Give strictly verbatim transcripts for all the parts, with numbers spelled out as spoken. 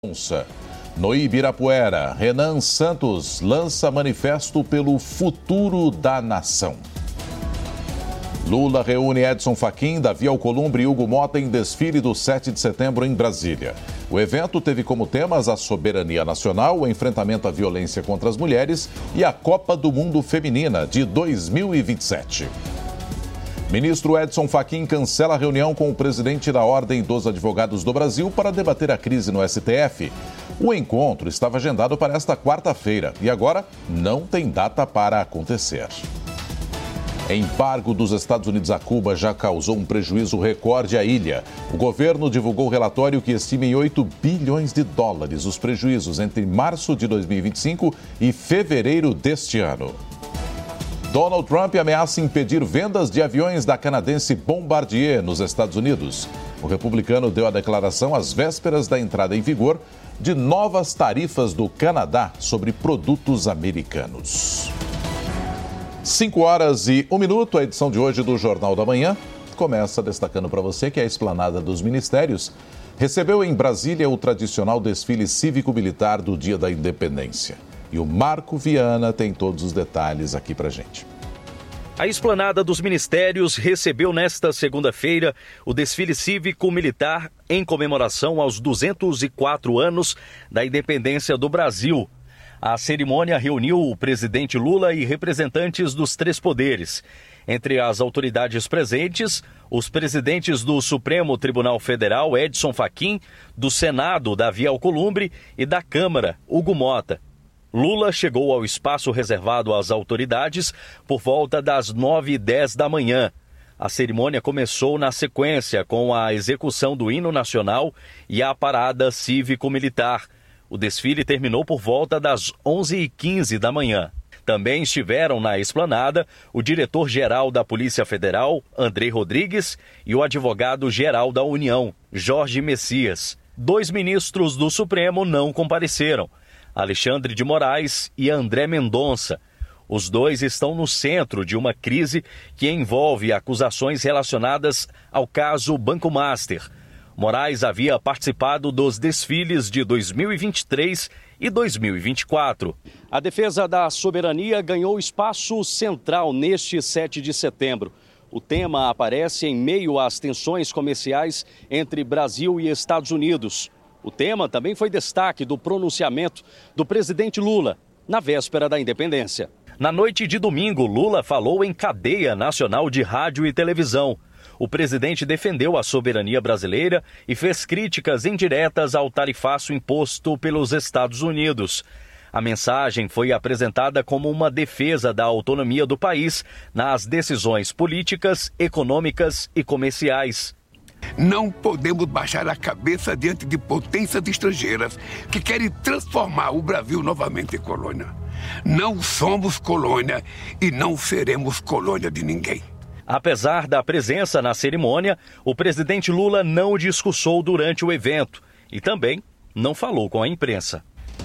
No Ibirapuera, Renan Santos lança manifesto pelo futuro da nação. Lula reúne Edson Fachin, Davi Alcolumbre e Hugo Mota em desfile do sete de setembro em Brasília. O evento teve como temas a soberania nacional, o enfrentamento à violência contra as mulheres e a Copa do Mundo Feminina de dois mil e vinte e sete. Ministro Edson Fachin cancela a reunião com o presidente da Ordem dos Advogados do Brasil para debater a crise no S T F. O encontro estava agendado para esta quarta-feira e agora não tem data para acontecer. Embargo dos Estados Unidos a Cuba já causou um prejuízo recorde à ilha. O governo divulgou relatório que estima em oito bilhões de dólares os prejuízos entre março de dois mil e vinte e cinco e fevereiro deste ano. Donald Trump ameaça impedir vendas de aviões da canadense Bombardier nos Estados Unidos. O republicano deu a declaração às vésperas da entrada em vigor de novas tarifas do Canadá sobre produtos americanos. Cinco horas e um minuto, a edição de hoje do Jornal da Manhã começa destacando para você que a Esplanada dos Ministérios recebeu em Brasília o tradicional desfile cívico-militar do Dia da Independência. E o Marco Viana tem todos os detalhes aqui pra gente. A Esplanada dos Ministérios recebeu nesta segunda-feira o desfile cívico-militar em comemoração aos duzentos e quatro anos da independência do Brasil. A cerimônia reuniu o presidente Lula e representantes dos três poderes. Entre as autoridades presentes, os presidentes do Supremo Tribunal Federal, Edson Fachin, do Senado, Davi Alcolumbre, e da Câmara, Hugo Mota. Lula chegou ao espaço reservado às autoridades por volta das nove e dez da manhã. A cerimônia começou na sequência com a execução do hino nacional e a parada cívico-militar. O desfile terminou por volta das onze e quinze da manhã. Também estiveram na esplanada o diretor-geral da Polícia Federal, André Rodrigues, e o advogado-geral da União, Jorge Messias. Dois ministros do Supremo não compareceram, Alexandre de Moraes e André Mendonça. Os dois estão no centro de uma crise que envolve acusações relacionadas ao caso Banco Master. Moraes havia participado dos desfiles de dois mil e vinte e três e dois mil e vinte e quatro. A defesa da soberania ganhou espaço central neste sete de setembro. O tema aparece em meio às tensões comerciais entre Brasil e Estados Unidos. O tema também foi destaque do pronunciamento do presidente Lula na véspera da independência. Na noite de domingo, Lula falou em cadeia nacional de rádio e televisão. O presidente defendeu a soberania brasileira e fez críticas indiretas ao tarifaço imposto pelos Estados Unidos. A mensagem foi apresentada como uma defesa da autonomia do país nas decisões políticas, econômicas e comerciais. Não podemos baixar a cabeça diante de potências estrangeiras que querem transformar o Brasil novamente em colônia. Não somos colônia e não seremos colônia de ninguém. Apesar da presença na cerimônia, o presidente Lula não discursou durante o evento e também não falou com a imprensa.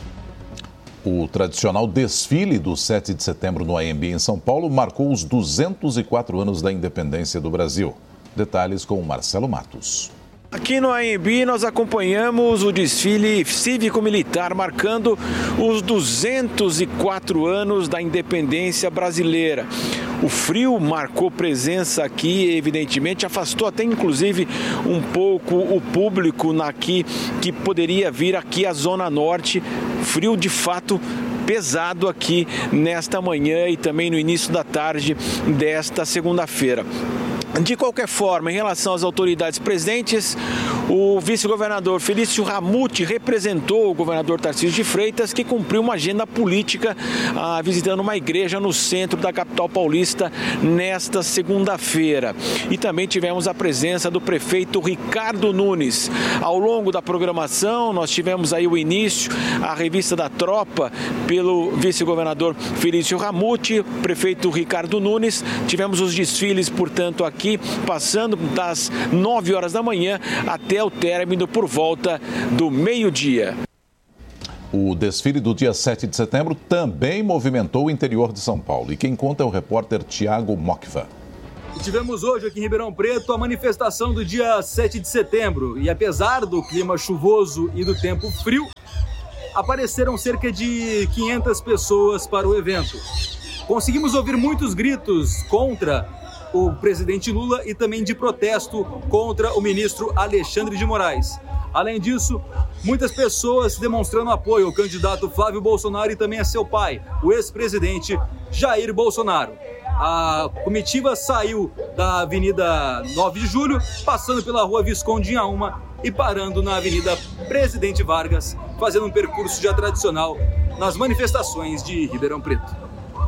O tradicional desfile do sete de setembro no A M B em São Paulo marcou os duzentos e quatro anos da independência do Brasil. Detalhes com Marcelo Matos. Aqui no A M B nós acompanhamos o desfile cívico-militar marcando os duzentos e quatro anos da independência brasileira. O frio marcou presença aqui, evidentemente, afastou até inclusive um pouco o público aqui que poderia vir aqui à Zona Norte. Frio de fato pesado aqui nesta manhã e também no início da tarde desta segunda-feira. De qualquer forma, em relação às autoridades presentes, o vice-governador Felício Ramute representou o governador Tarcísio de Freitas, que cumpriu uma agenda política ah, visitando uma igreja no centro da capital paulista nesta segunda-feira. E também tivemos a presença do prefeito Ricardo Nunes. Ao longo da programação, nós tivemos aí o início, a revista da tropa pelo vice-governador Felício Ramute, prefeito Ricardo Nunes. Tivemos os desfiles, portanto, aqui passando das nove horas da manhã até o término por volta do meio-dia. O desfile do dia sete de setembro também movimentou o interior de São Paulo. E quem conta é o repórter Tiago Mocva. Tivemos hoje aqui em Ribeirão Preto a manifestação do dia sete de setembro e apesar do clima chuvoso e do tempo frio, apareceram cerca de quinhentas pessoas para o evento. Conseguimos ouvir muitos gritos contra o presidente Lula e também de protesto contra o ministro Alexandre de Moraes. Além disso, muitas pessoas demonstrando apoio ao candidato Flávio Bolsonaro e também a seu pai, o ex-presidente Jair Bolsonaro. A comitiva saiu da Avenida nove de julho, passando pela Rua Visconde Inhaúma e parando na Avenida Presidente Vargas, fazendo um percurso já tradicional nas manifestações de Ribeirão Preto.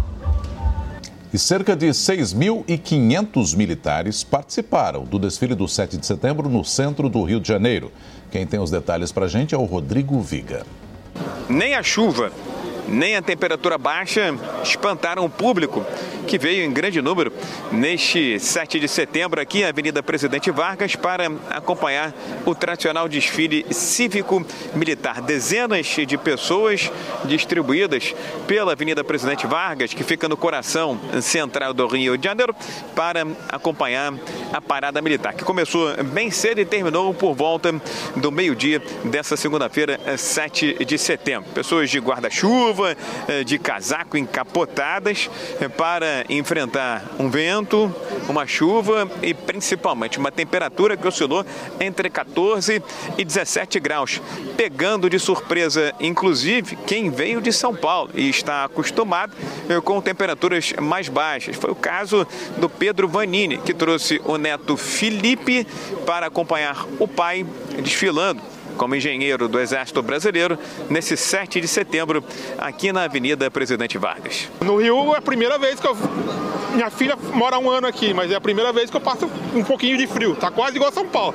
E cerca de seis mil e quinhentos militares participaram do desfile do sete de setembro no centro do Rio de Janeiro. Quem tem os detalhes para a gente é o Rodrigo Viga. Nem a chuva, nem a temperatura baixa espantaram o público que veio em grande número neste sete de setembro aqui na Avenida Presidente Vargas para acompanhar o tradicional desfile cívico-militar. Dezenas de pessoas distribuídas pela Avenida Presidente Vargas, que fica no coração central do Rio de Janeiro, para acompanhar a parada militar, que começou bem cedo e terminou por volta do meio-dia dessa segunda-feira, sete de setembro. Pessoas de guarda-chuva, de casaco encapotadas para enfrentar um vento, uma chuva e principalmente uma temperatura que oscilou entre quatorze e dezessete graus, pegando de surpresa inclusive quem veio de São Paulo e está acostumado com temperaturas mais baixas. Foi o caso do Pedro Vanini, que trouxe o neto Felipe para acompanhar o pai desfilando como engenheiro do Exército Brasileiro, nesse sete de setembro, aqui na Avenida Presidente Vargas. No Rio é a primeira vez que eu... Minha filha mora há um ano aqui, mas é a primeira vez que eu passo um pouquinho de frio. Tá quase igual a São Paulo.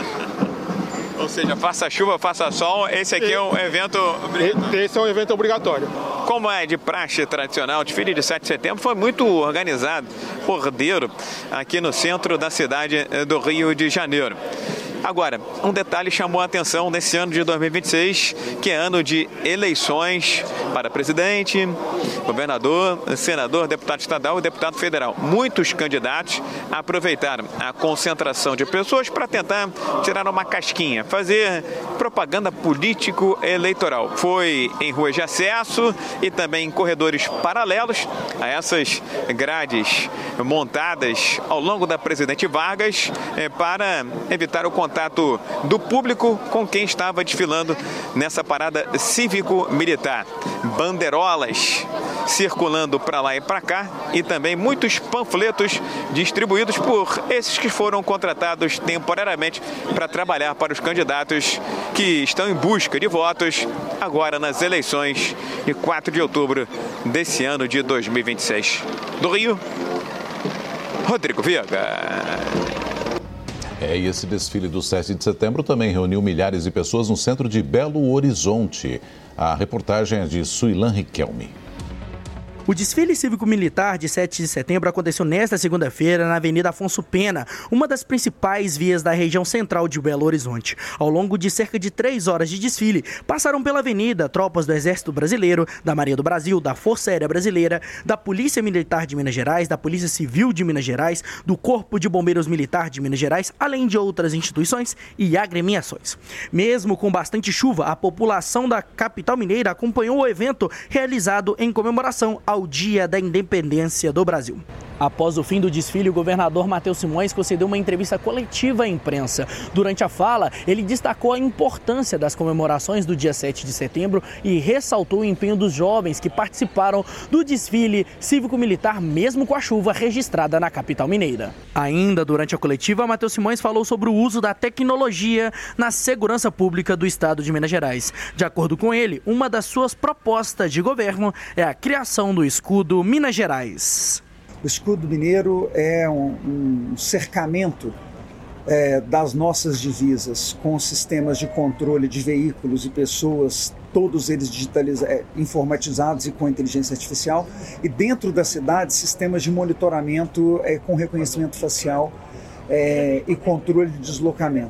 Ou seja, faça chuva, faça sol, esse aqui é um evento... Esse é um evento obrigatório. Como é de praxe tradicional, o desfile de sete de setembro foi muito organizado, ordeiro, aqui no centro da cidade do Rio de Janeiro. Agora, um detalhe chamou a atenção nesse ano de dois mil e vinte e seis, que é ano de eleições para presidente, governador, senador, deputado estadual e deputado federal. Muitos candidatos aproveitaram a concentração de pessoas para tentar tirar uma casquinha, fazer propaganda político-eleitoral. Foi em ruas de acesso e também em corredores paralelos a essas grades montadas ao longo da Presidente Vargas eh, para evitar o contato contato do público com quem estava desfilando nessa parada cívico-militar. Bandeirolas circulando para lá e para cá e também muitos panfletos distribuídos por esses que foram contratados temporariamente para trabalhar para os candidatos que estão em busca de votos agora nas eleições de quatro de outubro desse ano de dois mil e vinte e seis. Do Rio, Rodrigo Viga. É, e esse desfile do sete de setembro também reuniu milhares de pessoas no centro de Belo Horizonte. A reportagem é de Suilan Riquelme. O desfile cívico-militar de sete de setembro aconteceu nesta segunda-feira na Avenida Afonso Pena, uma das principais vias da região central de Belo Horizonte. Ao longo de cerca de três horas de desfile, passaram pela avenida tropas do Exército Brasileiro, da Marinha do Brasil, da Força Aérea Brasileira, da Polícia Militar de Minas Gerais, da Polícia Civil de Minas Gerais, do Corpo de Bombeiros Militar de Minas Gerais, além de outras instituições e agremiações. Mesmo com bastante chuva, a população da capital mineira acompanhou o evento realizado em comemoração ao Dia da Independência do Brasil. Após o fim do desfile, o governador Matheus Simões concedeu uma entrevista coletiva à imprensa. Durante a fala, ele destacou a importância das comemorações do dia sete de setembro e ressaltou o empenho dos jovens que participaram do desfile cívico-militar, mesmo com a chuva registrada na capital mineira. Ainda durante a coletiva, Matheus Simões falou sobre o uso da tecnologia na segurança pública do estado de Minas Gerais. De acordo com ele, uma das suas propostas de governo é a criação do escudo Minas Gerais. O escudo mineiro é um, um cercamento é, das nossas divisas, com sistemas de controle de veículos e pessoas, todos eles digitalizados, informatizados e com inteligência artificial, e dentro da cidade, sistemas de monitoramento é, com reconhecimento facial é, e controle de deslocamento.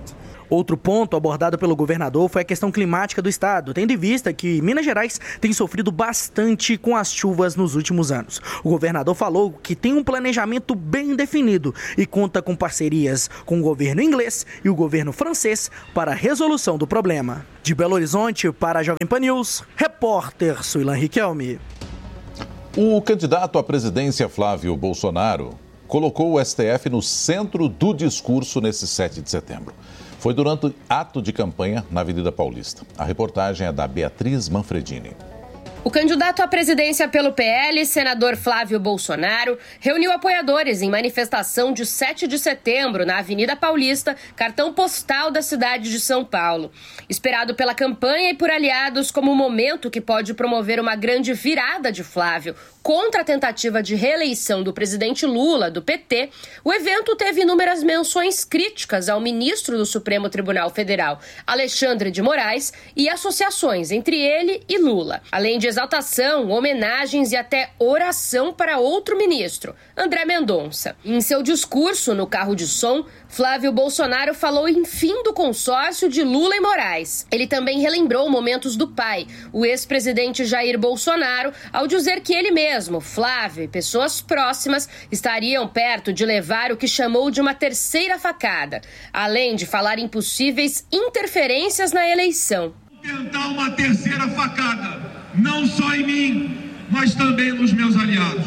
Outro ponto abordado pelo governador foi a questão climática do estado, tendo em vista que Minas Gerais tem sofrido bastante com as chuvas nos últimos anos. O governador falou que tem um planejamento bem definido e conta com parcerias com o governo inglês e o governo francês para a resolução do problema. De Belo Horizonte, para a Jovem Pan News, repórter Suilan Riquelme. O candidato à presidência Flávio Bolsonaro colocou o S T F no centro do discurso nesse sete de setembro. Foi durante ato de campanha na Avenida Paulista. A reportagem é da Beatriz Manfredini. O candidato à presidência pelo P L, senador Flávio Bolsonaro, reuniu apoiadores em manifestação de sete de setembro na Avenida Paulista, cartão postal da cidade de São Paulo. Esperado pela campanha e por aliados como um momento que pode promover uma grande virada de Flávio contra a tentativa de reeleição do presidente Lula, do P T, o evento teve inúmeras menções críticas ao ministro do Supremo Tribunal Federal, Alexandre de Moraes, e associações entre ele e Lula, além de exaltação, homenagens e até oração para outro ministro, André Mendonça. Em seu discurso no carro de som, Flávio Bolsonaro falou em fim do consórcio de Lula e Moraes. Ele também relembrou momentos do pai, o ex-presidente Jair Bolsonaro, ao dizer que ele mesmo, Flávio e pessoas próximas estariam perto de levar o que chamou de uma terceira facada, além de falar em possíveis interferências na eleição. Tentar uma terceira facada, não só em mim, mas também nos meus aliados.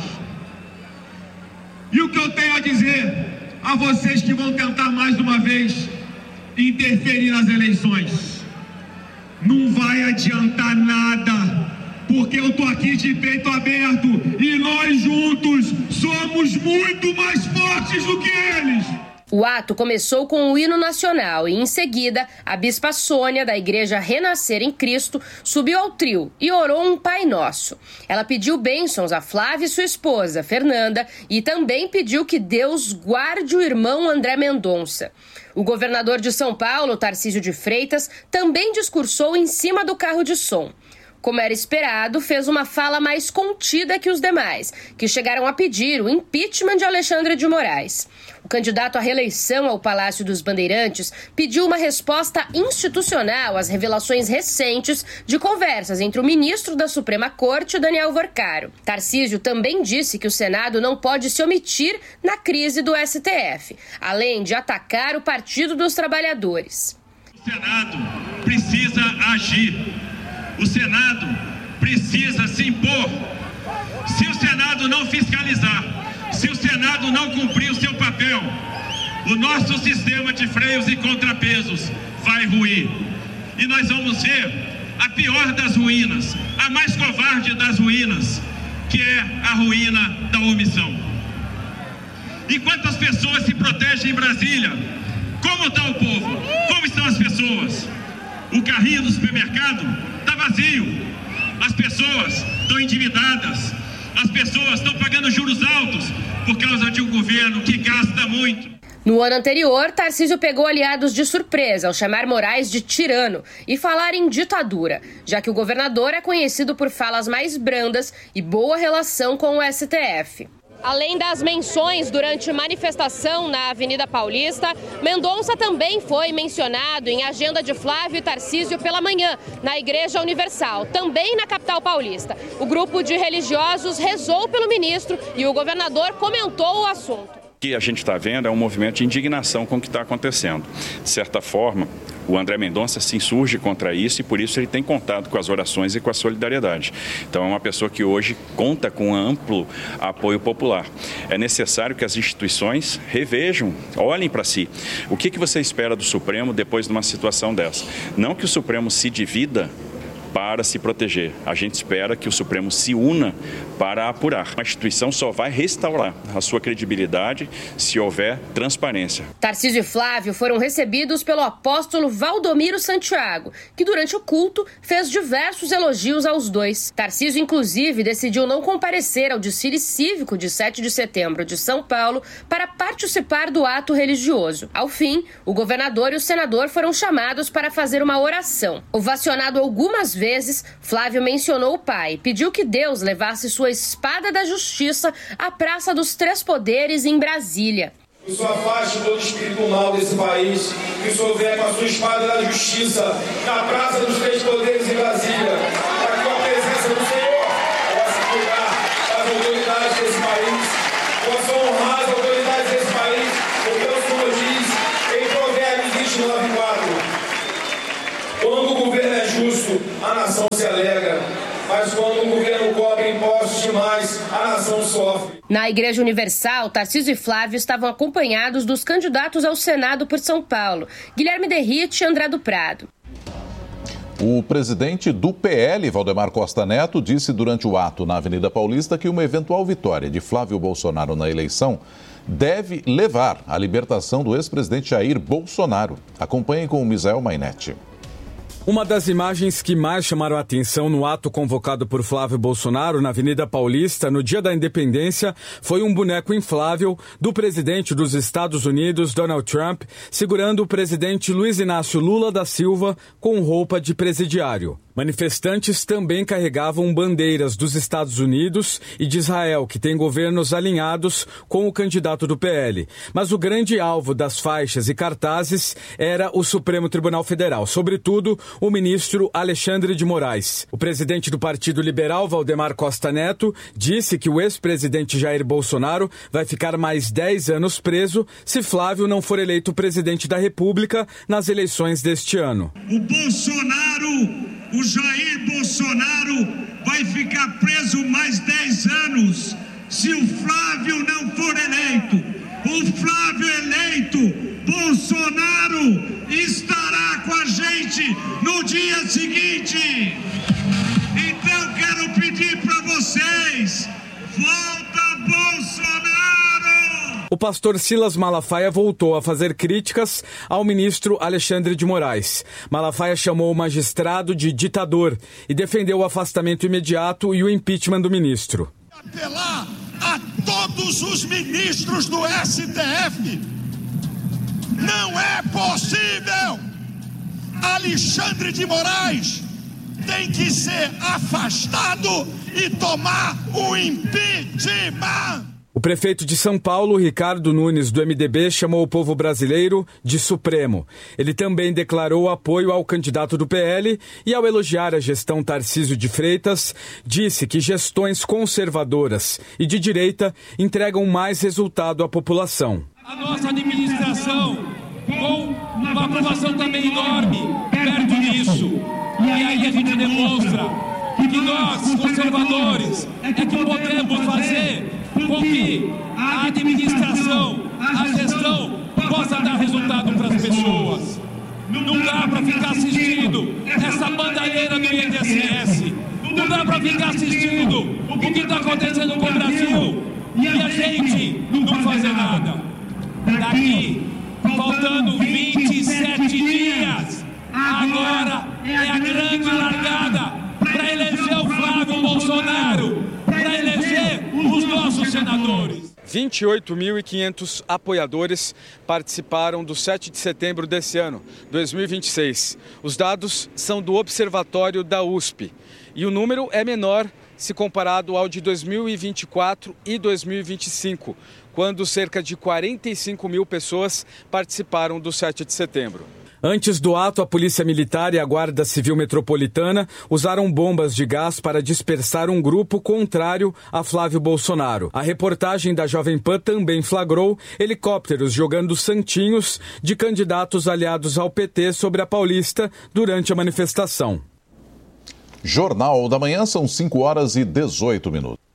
E o que eu tenho a dizer a vocês que vão tentar mais uma vez interferir nas eleições: não vai adiantar nada, porque eu tô aqui de peito aberto e nós juntos somos muito mais fortes do que eles. O ato começou com o hino nacional e, em seguida, a bispa Sônia, da Igreja Renascer em Cristo, subiu ao trio e orou um Pai Nosso. Ela pediu bênçãos a Flávia e sua esposa, Fernanda, e também pediu que Deus guarde o irmão André Mendonça. O governador de São Paulo, Tarcísio de Freitas, também discursou em cima do carro de som. Como era esperado, fez uma fala mais contida que os demais, que chegaram a pedir o impeachment de Alexandre de Moraes. O candidato à reeleição ao Palácio dos Bandeirantes pediu uma resposta institucional às revelações recentes de conversas entre o ministro da Suprema Corte, Daniel Vorcaro. Tarcísio também disse que o Senado não pode se omitir na crise do S T F, além de atacar o Partido dos Trabalhadores. O Senado precisa agir. O Senado precisa se impor. Se o Senado não fiscalizar, se o Senado não cumprir o seu papel, o nosso sistema de freios e contrapesos vai ruir. E nós vamos ver a pior das ruínas, a mais covarde das ruínas, que é a ruína da omissão. Enquanto as pessoas se protegem em Brasília, como está o povo? Como estão as pessoas? O carrinho do supermercado está vazio, as pessoas estão endividadas, as pessoas estão pagando juros altos por causa de um governo que gasta muito. No ano anterior, Tarcísio pegou aliados de surpresa ao chamar Moraes de tirano e falar em ditadura, já que o governador é conhecido por falas mais brandas e boa relação com o S T F. Além das menções durante manifestação na Avenida Paulista, Mendonça também foi mencionado em agenda de Flávio e Tarcísio pela manhã, na Igreja Universal, também na capital paulista. O grupo de religiosos rezou pelo ministro e o governador comentou o assunto. O que a gente está vendo é um movimento de indignação com o que está acontecendo. De certa forma, o André Mendonça se insurge contra isso e por isso ele tem contado com as orações e com a solidariedade. Então é uma pessoa que hoje conta com um amplo apoio popular. É necessário que as instituições revejam, olhem para si. O que, que você espera do Supremo depois de uma situação dessa? Não que o Supremo se divida para se proteger. A gente espera que o Supremo se una para apurar. A instituição só vai restaurar a sua credibilidade se houver transparência. Tarcísio e Flávio foram recebidos pelo apóstolo Valdomiro Santiago, que durante o culto fez diversos elogios aos dois. Tarcísio, inclusive, decidiu não comparecer ao desfile cívico de sete de setembro de São Paulo para participar do ato religioso. Ao fim, o governador e o senador foram chamados para fazer uma oração. Ovacionado algumas vezes, vezes, Flávio mencionou o pai, pediu que Deus levasse sua espada da justiça à Praça dos Três Poderes em Brasília. Que o Senhor afaste todo espírito mal desse país, que o Senhor venha com a sua espada da justiça na Praça dos Três Poderes em Brasília, para que a presença do Senhor possa cuidar das autoridades desse país, possa honrar as autoridades desse país, porque o Senhor diz em Provérbios vinte e nove, quatro: quando o governo é justo, a nação se alegra, mas quando o governo cobra impostos demais, a nação sofre. Na Igreja Universal, Tarcísio e Flávio estavam acompanhados dos candidatos ao Senado por São Paulo, Guilherme Derrite e André do Prado. O presidente do P L, Valdemar Costa Neto, disse durante o ato na Avenida Paulista que uma eventual vitória de Flávio Bolsonaro na eleição deve levar à libertação do ex-presidente Jair Bolsonaro. Acompanhem com o Misael Mainetti. Uma das imagens que mais chamaram a atenção no ato convocado por Flávio Bolsonaro na Avenida Paulista no dia da independência foi um boneco inflável do presidente dos Estados Unidos, Donald Trump, segurando o presidente Luiz Inácio Lula da Silva com roupa de presidiário. Manifestantes também carregavam bandeiras dos Estados Unidos e de Israel, que têm governos alinhados com o candidato do P L. Mas o grande alvo das faixas e cartazes era o Supremo Tribunal Federal, sobretudo o ministro Alexandre de Moraes. O presidente do Partido Liberal, Valdemar Costa Neto, disse que o ex-presidente Jair Bolsonaro vai ficar mais dez anos preso se Flávio não for eleito presidente da República nas eleições deste ano. O Bolsonaro... O Jair Bolsonaro vai ficar preso mais dez anos se o Flávio não for eleito. O Flávio eleito, Bolsonaro estará com a gente no dia seguinte. Então quero pedir para vocês, volta Bolsonaro! O pastor Silas Malafaia voltou a fazer críticas ao ministro Alexandre de Moraes. Malafaia chamou o magistrado de ditador e defendeu o afastamento imediato e o impeachment do ministro. Apelar a todos os ministros do S T F. Não é possível! Alexandre de Moraes tem que ser afastado e tomar o impeachment! O prefeito de São Paulo, Ricardo Nunes, do M D B, chamou o povo brasileiro de Supremo. Ele também declarou apoio ao candidato do P L e, ao elogiar a gestão Tarcísio de Freitas, disse que gestões conservadoras e de direita entregam mais resultado à população. A nossa administração, com uma aprovação também enorme, perto disso. E aí a gente demonstra que nós, conservadores, é que podemos fazer com que a administração, a gestão possa dar resultado para as pessoas. Não dá para ficar assistindo essa bandalheira do I N S S. Não dá para ficar assistindo o que está acontecendo com o Brasil e a gente não fazer nada. Daqui, faltando vinte e sete dias, agora é a grande largada para eleger o Flávio Bolsonaro, para eleger os nossos senadores. vinte e oito mil e quinhentos apoiadores participaram do sete de setembro desse ano, dois mil e vinte e seis. Os dados são do Observatório da U S P e o número é menor se comparado ao de dois mil e vinte e quatro e dois mil e vinte e cinco, quando cerca de quarenta e cinco mil pessoas participaram do sete de setembro. Antes do ato, a Polícia Militar e a Guarda Civil Metropolitana usaram bombas de gás para dispersar um grupo contrário a Flávio Bolsonaro. A reportagem da Jovem Pan também flagrou helicópteros jogando santinhos de candidatos aliados ao P T sobre a Paulista durante a manifestação. Jornal da Manhã, são cinco horas e dezoito minutos.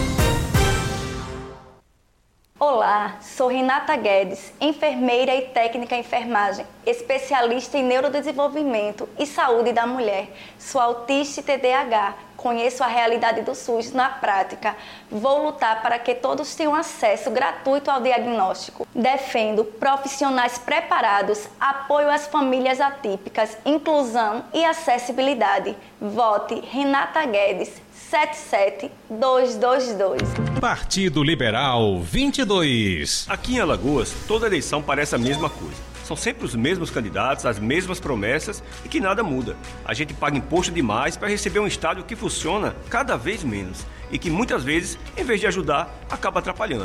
Olá, sou Renata Guedes, enfermeira e técnica em enfermagem, especialista em neurodesenvolvimento e saúde da mulher. Sou autista e T D A H, conheço a realidade do SUS na prática. Vou lutar para que todos tenham acesso gratuito ao diagnóstico. Defendo profissionais preparados, apoio às famílias atípicas, inclusão e acessibilidade. Vote Renata Guedes, sete sete dois dois dois. Partido Liberal vinte e dois. Aqui em Alagoas, toda eleição parece a mesma coisa. São sempre os mesmos candidatos, as mesmas promessas e que nada muda. A gente paga imposto demais para receber um estádio que funciona cada vez menos e que muitas vezes, em vez de ajudar, acaba atrapalhando.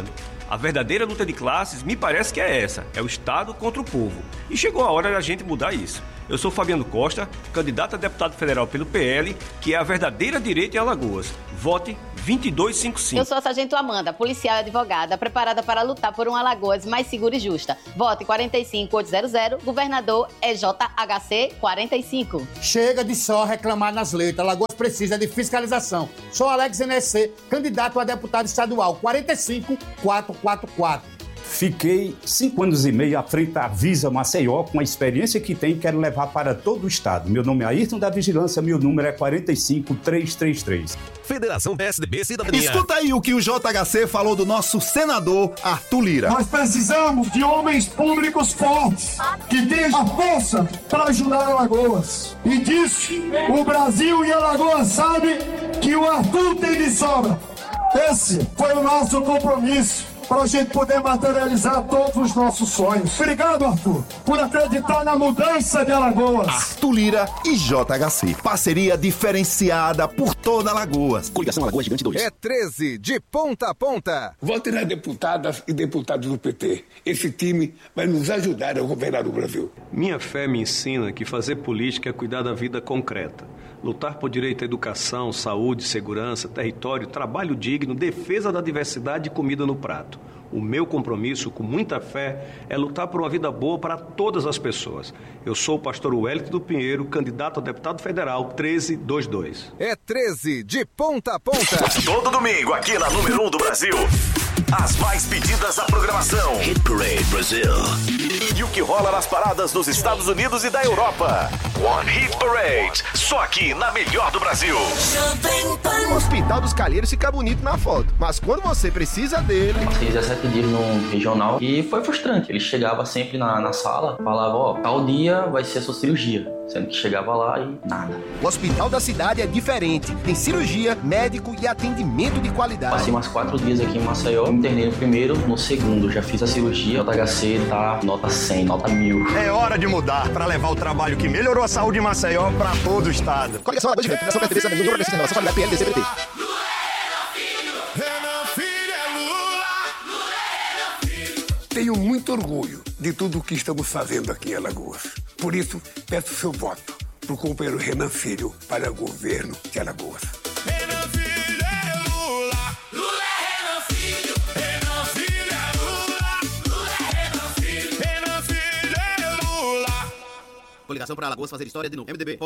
A verdadeira luta de classes me parece que é essa, é o Estado contra o povo. E chegou a hora da gente mudar isso. Eu sou Fabiano Costa, candidato a deputado federal pelo P L, que é a verdadeira direita em Alagoas. Vote vinte e dois cinquenta e cinco. Eu sou a Sargento Amanda, policial e advogada, preparada para lutar por uma Alagoas mais segura e justa. Vote quarenta e cinco oitocentos, governador é J H C quarenta e cinco. Chega de só reclamar nas letras. Alagoas precisa de fiscalização. Sou Alex N S C, candidato a deputado estadual, quarenta e cinco quatrocentos e quarenta e quatro. Fiquei cinco anos e meio à frente da Visa Maceió, com a experiência que tem, quero levar para todo o estado. Meu nome é Ayrton da Vigilância, meu número é quarenta e cinco trezentos e trinta e três. Federação P S D B Cidadania. Escuta aí o que o J H C falou do nosso senador Arthur Lira. Nós precisamos de homens públicos fortes, que tenham a força para ajudar Alagoas. E disso, o Brasil e Alagoas sabem que o Arthur tem de sobra. Esse foi o nosso compromisso, para a gente poder materializar todos os nossos sonhos. Obrigado, Arthur, por acreditar na mudança de Alagoas. Arthur Lira e J H C. Parceria diferenciada por toda Alagoas. Coligação Alagoas Gigante dois. É treze de ponta a ponta. Vote nas deputadas e deputados do P T. Esse time vai nos ajudar a governar o Brasil. Minha fé me ensina que fazer política é cuidar da vida concreta. Lutar por direito à educação, saúde, segurança, território, trabalho digno, defesa da diversidade e comida no prato. O meu compromisso, com muita fé, é lutar por uma vida boa para todas as pessoas. Eu sou o pastor Wellington do Pinheiro, candidato a deputado federal treze vinte e dois. É treze de ponta a ponta. Todo domingo aqui na número um do Brasil. As mais pedidas da programação. Hit Parade Brasil. E o que rola nas paradas dos Estados Unidos e da Europa. One Hit Parade. Só aqui na melhor do Brasil. O Hospital dos Calheiros fica bonito na foto, mas quando você precisa dele... Passei dezessete dias no regional e foi frustrante. Ele chegava sempre na, na sala, falava, ó, tal dia vai ser a sua cirurgia. Sendo que chegava lá e nada. O Hospital da Cidade é diferente. Tem cirurgia, médico e atendimento de qualidade. Passei mais quatro dias aqui em Maceió. Me internei no primeiro, no segundo. Já fiz a cirurgia. O J H C tá nota cem, nota mil. É hora de mudar para levar o trabalho que melhorou a saúde em Maceió para todo o estado. Coligação Alagoas Gigante. Fundação P S D B, número de renovação, qualidade P L D C P T. Tenho muito orgulho de tudo o que estamos fazendo aqui em Alagoas. Por isso, peço seu voto para o companheiro Renan Filho para o governo de Alagoas. Renan Filho é Lula, Lula é Renan Filho, Renan Filho é Lula, Lula é Renan Filho, Renan Filho é Lula. Coligação para Alagoas fazer história de novo. M D B.